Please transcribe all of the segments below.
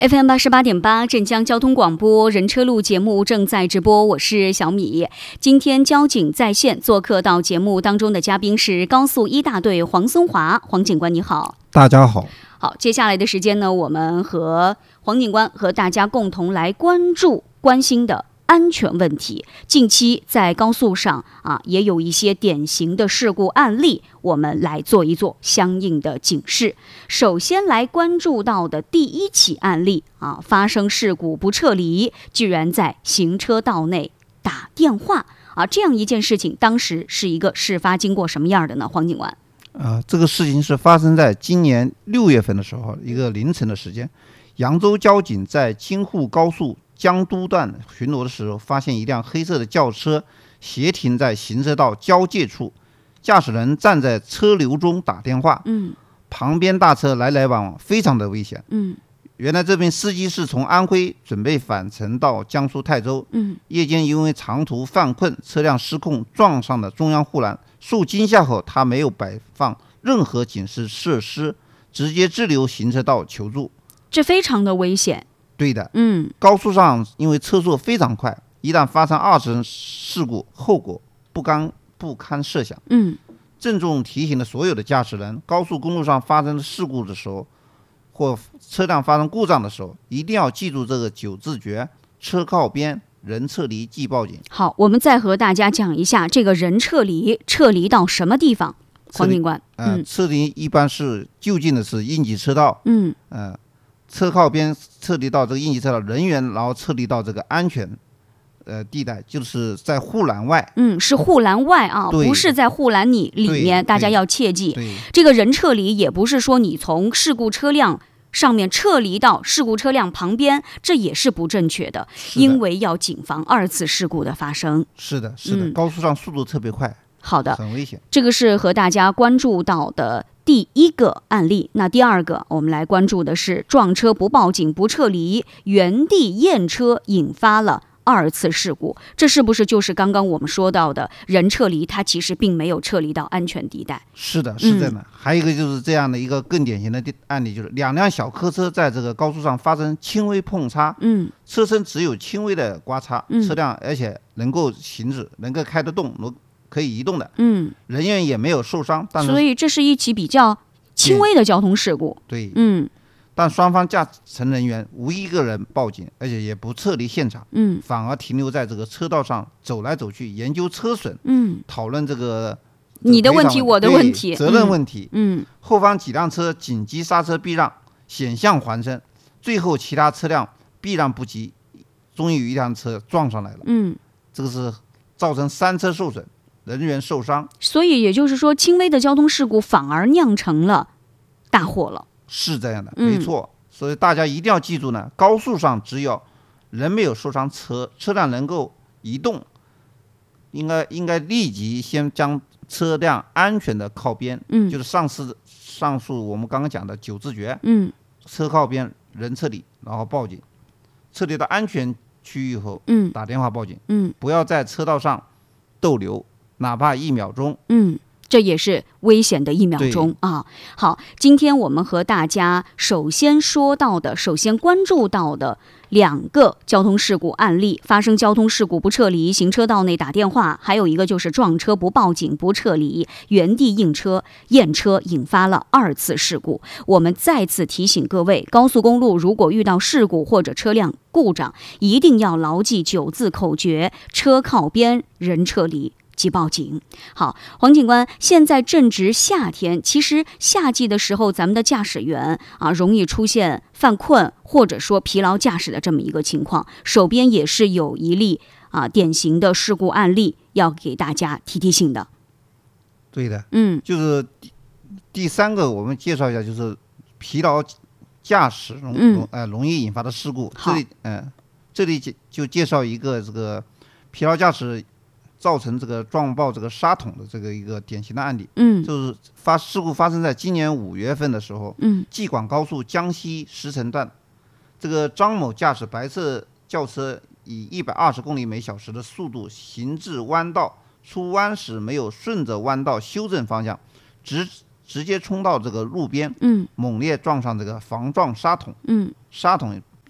FM88.8镇江交通广播人车路节目正在直播，我是小米。今天交警在线做客到节目当中的嘉宾是高速1大队黄松华，黄警官你好。 大家好。 好，接下来的时间呢，我们和黄警官和大家共同来关心的安全问题。近期在高速上也有一些典型的事故案例，我们来做一做相应的警示。首先来关注到的第一起案例发生事故不撤离，居然在行车道内打电话这样一件事情，当时是一个事发经过什么样的呢？黄警官。 这个事情是发生在今年6月份的时候，一个凌晨的时间，扬州交警在京沪高速江都段巡逻的时候，发现一辆黑色的轿车斜停在行车道交界处，驾驶人站在车流中打电话，旁边大车来来往往，非常的危险。原来这名司机是从安徽准备返程到江苏泰州，夜间因为长途犯困，车辆失控撞上了中央护栏，受惊吓后他没有摆放任何警示设施，直接滞留行车道求助， 这非常的危险。 对的，高速上因为车速非常快，一旦发生二次事故，后果不堪设想。郑重提醒了所有的驾驶人，高速公路上发生事故的时候，或车辆发生故障的时候，一定要记住这个9字诀：车靠边，人撤离即报警。 好，我们再和大家讲一下这个人撤离到什么地方？黄警官。 撤离一般是就近的是应急车道。车靠边撤离到这个应急车道，人员然后撤离到这个安全地带，就是在护栏外。 是护栏外不是在护栏里面，大家要切记。这个人撤离也不是说你从事故车辆上面撤离到事故车辆旁边，这也是不正确的，因为要谨防2次事故的发生。 是的，高速上速度特别快。 好的， 很危险。 这个是和大家关注到的第一个案例。那第二个，我们来关注的是撞车不报警不撤离，原地验车引发了2次事故。这是不是就是刚刚我们说到的人撤离，它其实并没有撤离到安全地带？ 是的，是这样的。还有一个就是这样的一个更典型的案例，就是2辆小客车在这个高速上发生轻微碰擦，车身只有轻微的刮擦，车辆而且能够行驶，能够开得动，可以移动的，人员也没有受伤， 所以这是一起比较轻微的交通事故。 对，但双方驾乘人员无一个人报警，而且也不撤离现场，反而停留在这个车道上走来走去，研究车损，讨论这个你的问题我的问题， 责任问题。后方几辆车紧急刹车避让，险象环生，最后其他车辆避让不及，终于有一辆车撞上来了。这个是造成3车受损，人员受伤。 所以也就是说，轻微的交通事故反而酿成了大祸了。 是这样的，没错。所以大家一定要记住呢，高速上只有人没有受伤，车辆能够移动，应该立即先将车辆安全的靠边，就是上述我们刚刚讲的9字诀，车靠边，人撤离，然后报警，撤离到安全区域后，打电话报警，不要在车道上逗留，哪怕1秒钟， 这也是危险的1秒钟好，今天我们和大家首先关注到的2个交通事故案例，发生交通事故不撤离，行车道内打电话，还有一个就是撞车不报警不撤离，原地验车引发了2次事故。我们再次提醒各位，高速公路如果遇到事故或者车辆故障，一定要牢记9字口诀：车靠边，人撤离即报警。好，黄警官，现在正值夏天，其实夏季的时候，咱们的驾驶员容易出现犯困或者说疲劳驾驶的这么一个情况。手边也是有一例典型的事故案例，要给大家提醒的。 对的，就是第3个，我们介绍一下，就是疲劳驾驶容易引发的事故。这里就介绍一个这个疲劳驾驶造成这个撞爆这个沙桶的这个一个典型的案例。就是事故发生在今年5月份的时候，济广高速江西石城段，这个张某驾驶白色轿车以120公里每小时的速度行至弯道，出弯时没有顺着弯道修正方向，直接冲到这个路边，猛烈撞上这个防撞沙桶，沙桶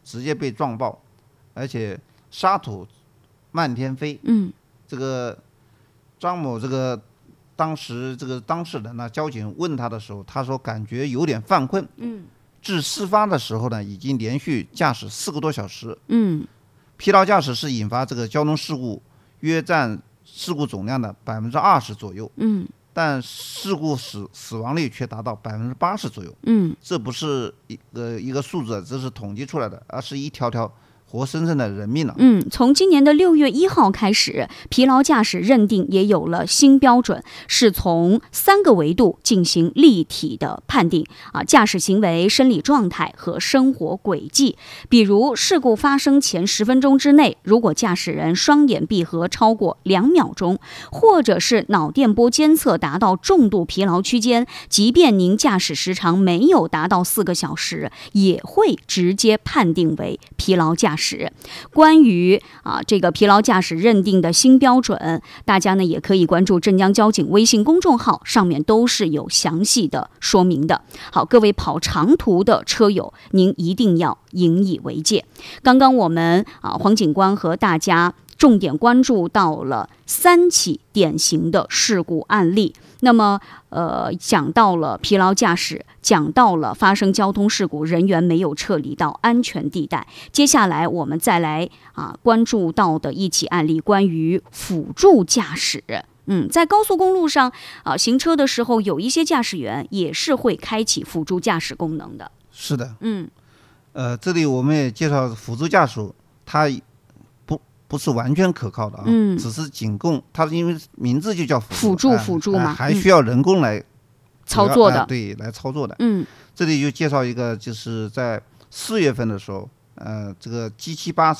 直接被撞爆，而且沙土漫天飞。这个张某当时这个当事人呢，交警问他的时候，他说感觉有点犯困。至事发的时候呢，已经连续驾驶4个多小时。疲劳驾驶是引发这个交通事故约占事故总量的20%左右。但事故死亡率却达到80%左右。这不是一个数字，这是统计出来的，而是一条条活生生的人命了。 从今年的6月1号开始，疲劳驾驶认定也有了新标准，是从3个维度进行立体的判定驾驶行为、生理状态和生活轨迹。比如事故发生前10分钟之内，如果驾驶人双眼闭合超过2秒钟，或者是脑电波监测达到重度疲劳区间，即便您驾驶时长没有达到4个小时，也会直接判定为疲劳驾驶。关于这个疲劳驾驶认定的新标准，大家呢也可以关注镇江交警微信公众号，上面都是有详细的说明的。好，各位跑长途的车友，您一定要引以为戒。刚刚我们黄警官和大家重点关注到了3起典型的事故案例。那么讲到了疲劳驾驶，讲到了发生交通事故人员没有撤离到安全地带。接下来我们再来关注到的一起案例，关于辅助驾驶。在高速公路上行车的时候，有一些驾驶员也是会开启辅助驾驶功能的。 是的。这里我们也介绍辅助驾驶，它不是完全可靠的只是仅供它，因为名字就叫辅助嘛，还需要人工来操作的。 对，来操作的。这里就介绍一个，就是在4月份的时候，这个 G78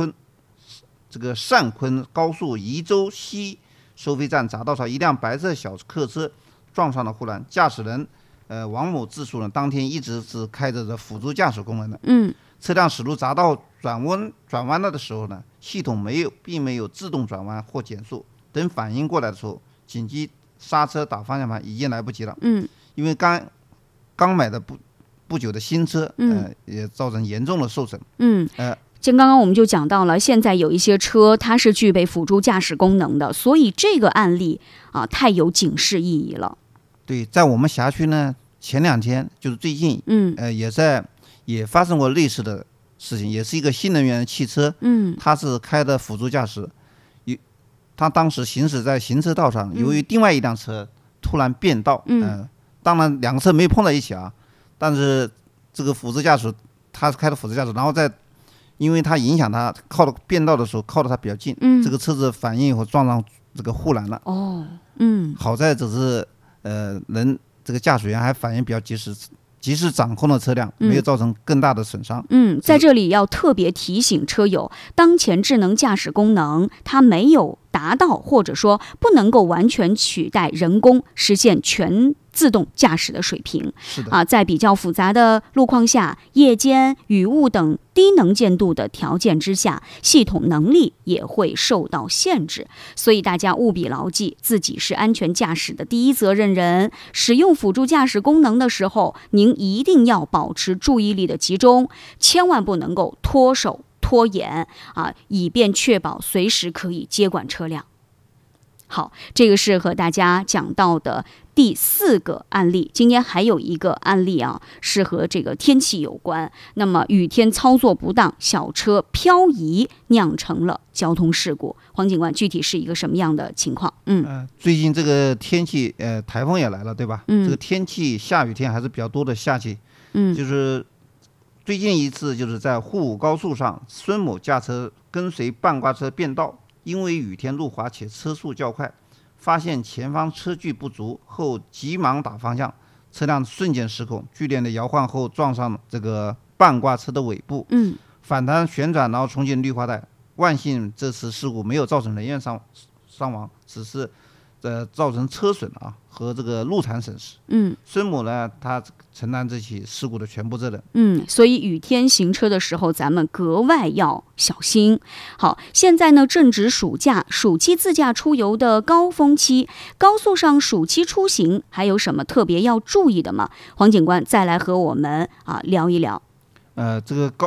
汕昆高速宜州西收费站匝道上，一辆白色小客车撞上了护栏，驾驶人王某自述呢，当天一直是开着辅助驾驶功能的。车辆驶入匝道转弯了的时候呢，系统并没有自动转弯或减速，等反应过来的时候，紧急刹车打方向盘已经来不及了。因为刚买的不久的新车，也造成严重的受损。 像刚刚我们就讲到了，现在有一些车它是具备辅助驾驶功能的，所以这个案例太有警示意义了。 对，在我们辖区呢，前2天就是最近，也发生过类似的事情，也是一个新能源汽车，它是开的辅助驾驶，他当时行驶在行车道上，由于另外一辆车突然变道，当然2个车没有碰在一起但是这个辅助驾驶，他开的辅助驾驶，然后因为它影响他变道的时候靠得他比较近，这个车子反应以后撞上这个护栏了。好在只是这个驾驶员还反应比较及时掌控了车辆，没有造成更大的损伤。 在这里要特别提醒车友，当前智能驾驶功能它没有达到，或者说不能够完全取代人工实现全自动驾驶的水平。 是的在比较复杂的路况下，夜间、雨雾等低能见度的条件之下，系统能力也会受到限制。所以大家务必牢记，自己是安全驾驶的第一责任人。使用辅助驾驶功能的时候，您一定要保持注意力的集中，千万不能够脱手拖延以便确保随时可以接管车辆。好，这个是和大家讲到的第4个案例。今天还有一个案例是和这个天气有关。那么雨天操作不当，小车漂移酿成了交通事故。黄警官，具体是一个什么样的情况？ 最近这个天气，台风也来了，对吧？这个天气下雨天还是比较多的夏季。就是最近一次，就是在沪武高速上，孙某驾车跟随半挂车变道，因为雨天路滑且车速较快，发现前方车距不足后急忙打方向，车辆瞬间失控，剧烈的摇晃后撞上这个半挂车的尾部，反弹旋转，然后冲进绿化带。万幸这次事故没有造成人员伤亡，只是造成车损和这个路残损失。孙某呢，他承担这起事故的全部责任。 所以雨天行车的时候，咱们格外要小心。好，现在呢正值暑假，暑期自驾出游的高峰期，高速上暑期出行还有什么特别要注意的吗？黄警官再来和我们聊一聊。 这个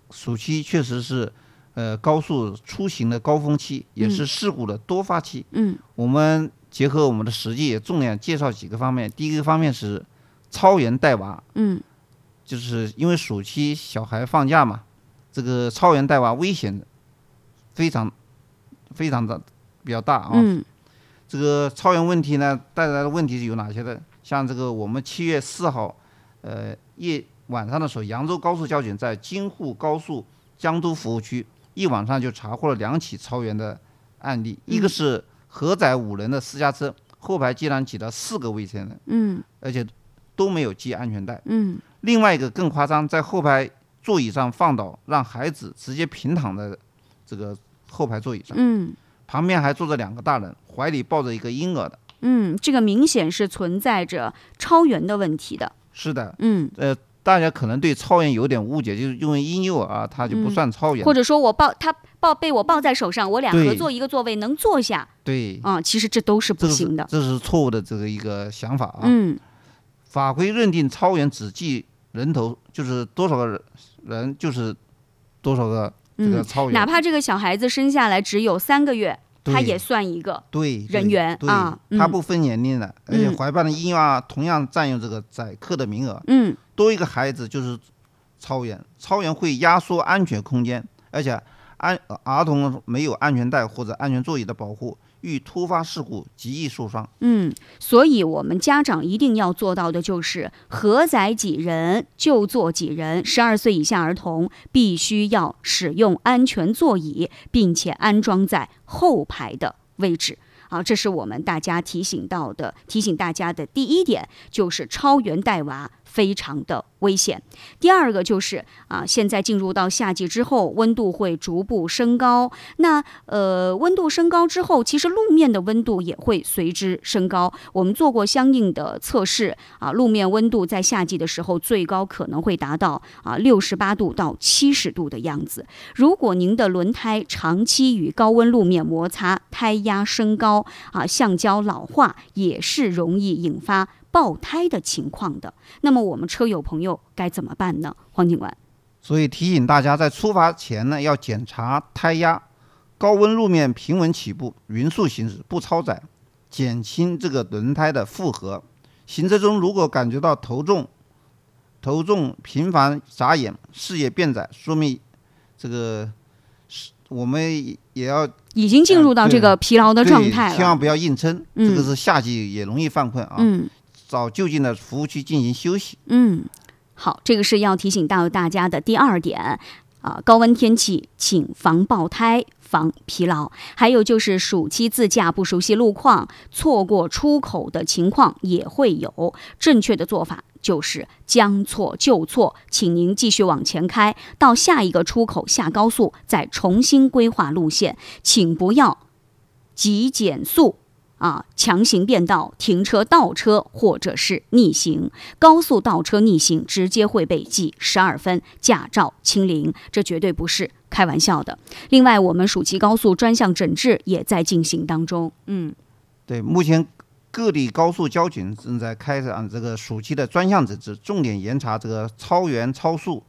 暑期确实是高速出行的高峰期，也是事故的多发期。我们结合我们的实际，也重点介绍几个方面。第一个方面是超员带娃，就是因为暑期小孩放假嘛，这个超员带娃危险非常的比较大啊。这个超员问题呢，带来的问题是有哪些的？像这个我们7月4号，晚上的时候，扬州高速交警在京沪高速江都服务区一晚上就查获了2起超员的案例，一个是荷载5人的私家车，后排竟然挤了4个未成年人，而且都没有系安全带。另外一个更夸张，在后排座椅上放倒，让孩子直接平躺在这个后排座椅上，旁边还坐着2个大人，怀里抱着一个婴儿的。 这个明显是存在着超员的问题的。 是的，大家可能对超员有点误解，就是因为婴幼儿他就不算超员， 或者说被我抱在手上，我俩合坐一个座位能坐下。 对， 其实这都是不行的， 这是错误的这个一个想法啊。法规认定超员只计人头，就是多少个人就是多少个这个超员， 哪怕这个小孩子生下来只有3个月，他也算一个人员啊。 他不分年龄的，而且怀抱的婴儿同样占用这个载客的名额。多一个孩子就是超员，超员会压缩安全空间，而且儿童没有安全带或者安全座椅的保护，遇突发事故极易受伤。 所以我们家长一定要做到的就是荷载几人就坐几人，12岁以下儿童必须要使用安全座椅，并且安装在后排的位置。这是我们大家提醒大家的第一点，就是超员带娃非常的危险。第二个就是现在进入到夏季之后，温度会逐步升高。那温度升高之后，其实路面的温度也会随之升高。我们做过相应的测试路面温度在夏季的时候最高可能会达到68度到70度的样子。如果您的轮胎长期与高温路面摩擦，胎压升高橡胶老化，也是容易引发爆胎的情况的。那么我们车友朋友该怎么办呢？黄警官。 所以提醒大家，在出发前呢，要检查胎压，高温路面平稳起步，匀速行驶，不超载，减轻这个轮胎的负荷。行车中如果感觉到头重频繁眨眼，视野变窄，说明这个我们也要已经进入到这个疲劳的状态了， 千万不要硬撑，这个是夏季也容易犯困找就近的服务区进行休息。 好，这个是要提醒到大家的第2点高温天气请防爆胎防疲劳。还有就是暑期自驾不熟悉路况，错过出口的情况也会有。正确的做法就是将错就错，请您继续往前开，到下一个出口下高速，再重新规划路线，请不要急减速强行变道、停车倒车或者是逆行。高速倒车逆行直接会被记12分，驾照清零，这绝对不是开玩笑的。另外，我们暑期高速专项整治也在进行当中。 对，目前各地高速交警正在开展这个暑期的专项整治，重点严查这个超员超速